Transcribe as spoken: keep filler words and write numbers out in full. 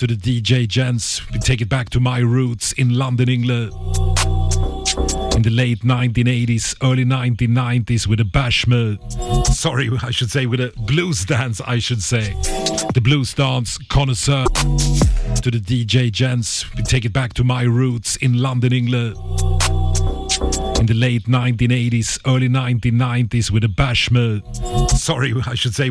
to the D J gents. We take it back to my roots in London, England. In the late nineteen eighties, early nineteen nineties with a bashment. Sorry, I should say with a blues dance, I should say. The blues dance connoisseur. To the D J gents. We take it back to my roots in London, England. In the late nineteen eighties, early nineteen nineties with a bashment. Sorry, I should say